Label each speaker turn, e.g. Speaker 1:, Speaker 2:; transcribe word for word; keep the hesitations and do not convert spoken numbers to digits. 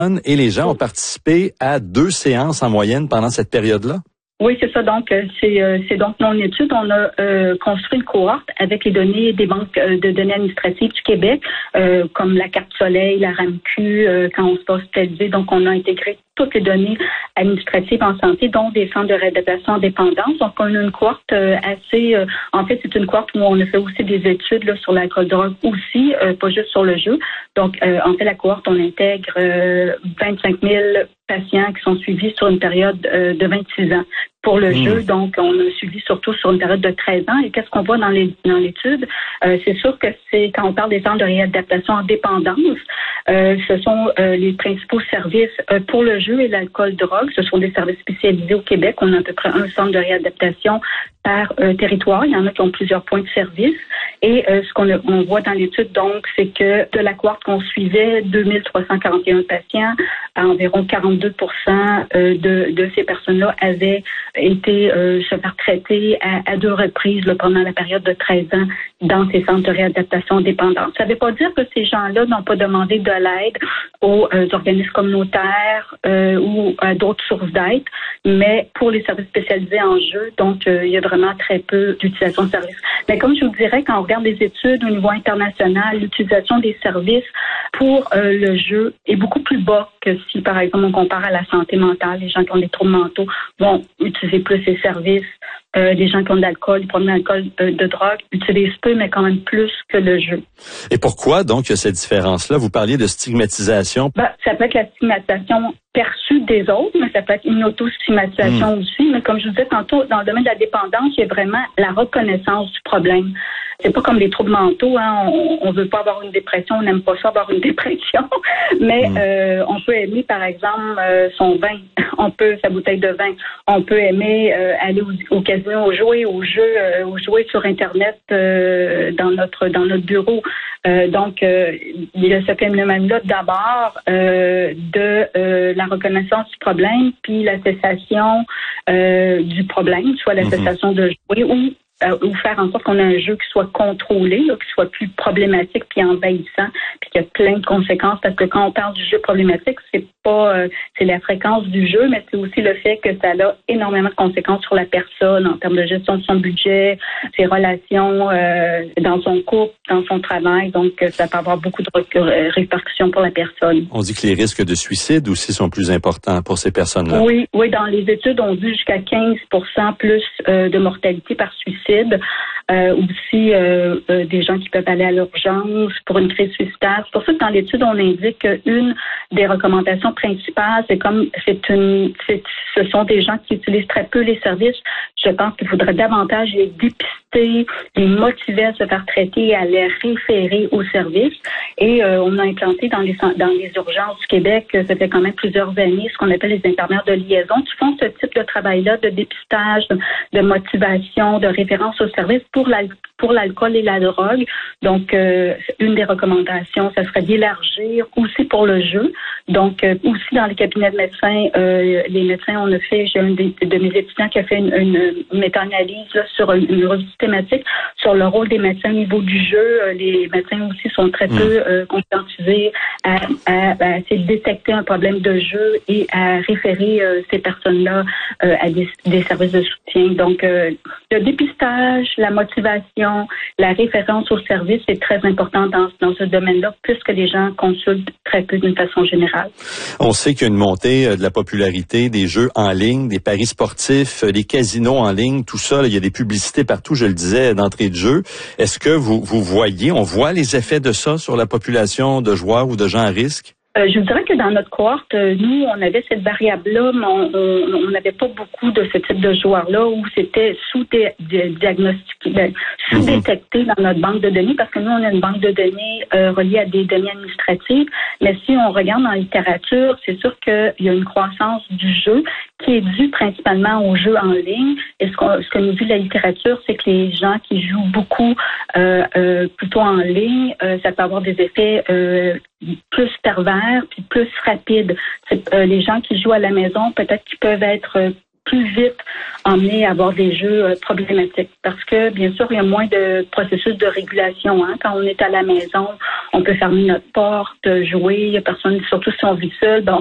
Speaker 1: et les gens ont participé à deux séances en moyenne pendant cette période-là?
Speaker 2: Oui, c'est ça. Donc, c'est, c'est donc mon étude. On a euh, construit une cohorte avec les données des banques de données administratives du Québec, euh, comme la carte soleil, la RAMQ, euh, quand on se va hospitaliser. Donc, on a intégré toutes les données administratives en santé, dont des centres de réadaptation en dépendance. Donc, on a une cohorte euh, assez... Euh, en fait, c'est une cohorte où on a fait aussi des études là, sur l'alcool-drogue aussi, euh, pas juste sur le jeu. Donc, euh, en fait, la cohorte, on intègre euh, vingt-cinq mille patients qui sont suivis sur une période euh, de vingt-six ans pour le mmh. jeu. Donc, on a suivi surtout sur une période de treize ans. Et qu'est-ce qu'on voit dans, les, dans l'étude? Euh, c'est sûr que c'est quand on parle des centres de réadaptation en dépendance, euh, ce sont euh, les principaux services euh, pour le jeu et l'alcool-drogue. Ce sont des services spécialisés au Québec. On a à peu près un centre de réadaptation par euh, territoire. Il y en a qui ont plusieurs points de service. Et euh, ce qu'on a, on voit dans l'étude, donc, c'est que de la cohorte qu'on suivait, deux mille trois cent quarante et un patients, à environ quarante-deux pour cent euh, de, de ces personnes-là avaient été euh, se faire traiter à, à deux reprises là, pendant la période de treize ans dans ces centres de réadaptation dépendante. Ça ne veut pas dire que ces gens-là n'ont pas demandé de l'aide aux euh, organismes communautaires euh, ou à d'autres sources d'aide, mais pour les services spécialisés en jeu, donc euh, il y a vraiment très peu d'utilisation de services. Mais comme je vous dirais, quand on regarde les études au niveau international, l'utilisation des services pour euh, le jeu est beaucoup plus bas que si, par exemple, on compare à la santé mentale. Les gens qui ont des troubles mentaux vont utiliser plus ces services. Euh, les gens qui ont de l'alcool, des problèmes d'alcool, euh, de drogue, utilisent peu, mais quand même plus que le jeu.
Speaker 1: Et pourquoi, donc, il y a cette différence-là? Vous parliez de stigmatisation.
Speaker 2: Ben, ça peut être la stigmatisation perçue des autres, mais ça peut être une auto-stigmatisation mmh. aussi. Mais comme je vous disais tantôt, dans le domaine de la dépendance, il y a vraiment la reconnaissance du problème. C'est pas comme les troubles mentaux, hein. On, on veut pas avoir une dépression, on n'aime pas ça avoir une dépression, mais mmh. euh, on peut aimer, par exemple, euh, son vin, on peut sa bouteille de vin, on peut aimer euh, aller au, au casino, jouer au jeu, euh, ou jouer sur Internet euh, dans notre dans notre bureau. Euh, donc, euh, il y a ce phénomène-là d'abord euh, de euh, la reconnaissance du problème, puis la cessation euh, du problème, soit la mmh. cessation de jouer ou Euh, ou faire en sorte qu'on ait un jeu qui soit contrôlé, là, qui soit plus problématique puis envahissant, puis qu'il y a plein de conséquences, parce que quand on parle du jeu problématique, c'est pas euh, c'est la fréquence du jeu, mais c'est aussi le fait que ça a énormément de conséquences sur la personne en termes de gestion de son budget, ses relations euh, dans son couple, dans son travail, donc ça peut avoir beaucoup de répercussions pour la personne.
Speaker 1: On dit que les risques de suicide aussi sont plus importants pour ces personnes-là.
Speaker 2: Oui, oui, dans les études, on dit jusqu'à quinze pour cent plus euh, de mortalité par suicide. Euh, aussi euh, euh, des gens qui peuvent aller à l'urgence pour une crise suicidaire. C'est pour ça que dans l'étude, on indique qu'une des recommandations principales, c'est comme c'est une c'est, ce sont des gens qui utilisent très peu les services. Je pense qu'il faudrait davantage les dépister, les motiver à se faire traiter et à les référer aux services. Et euh, on a implanté dans les dans les urgences du Québec, ça fait quand même plusieurs années, ce qu'on appelle les infirmières de liaison, qui font ce type de travail-là, de dépistage, de motivation, de référence aux services pour la, pour l'alcool et la drogue. Donc, euh, une des recommandations, ça serait d'élargir aussi pour le jeu. Donc, euh, aussi dans les cabinets de médecins, euh, les médecins, on a fait, j'ai un des, de mes étudiants qui a fait une, une méta-analyse là, sur une, une revue systématique sur le rôle des médecins au niveau du jeu. Euh, les médecins aussi sont très mmh. peu euh, conscientisés à, à, à, à détecter un problème de jeu et à référer euh, ces personnes-là euh, à des, des services de soutien. Donc, euh, le dépistage, la motivation, la référence au service est très important dans, dans ce domaine-là, puisque les gens consultent très peu d'une façon générale.
Speaker 1: On sait qu'il y a une montée de la popularité des jeux en ligne, des paris sportifs, des casinos en ligne, tout ça. Là, il y a des publicités partout, je le disais, d'entrée de jeu. Est-ce que vous, vous voyez, on voit les effets de ça sur la population de joueurs ou de gens à risque?
Speaker 2: Euh, je vous dirais que dans notre cohorte, euh, nous, on avait cette variable-là, mais on n'avait pas beaucoup de ce type de joueurs-là où c'était sous-diagnostiqué, ben, sous-détecté dans notre banque de données, parce que nous, on a une banque de données euh, reliée à des données administratives. Mais si on regarde dans la littérature, c'est sûr qu'il y a une croissance du jeu qui est due principalement aux jeux en ligne. Et ce, qu'on, ce que nous dit la littérature, c'est que les gens qui jouent beaucoup euh, euh, plutôt en ligne, euh, ça peut avoir des effets euh, plus pervers puis plus rapides. C'est, euh, les gens qui jouent à la maison, peut-être qu'ils peuvent être euh, plus vite emmener à avoir des jeux euh, problématiques. Parce que, bien sûr, il y a moins de processus de régulation. Hein. Quand on est à la maison, on peut fermer notre porte, jouer, il y a personne, surtout si on vit seul, ben,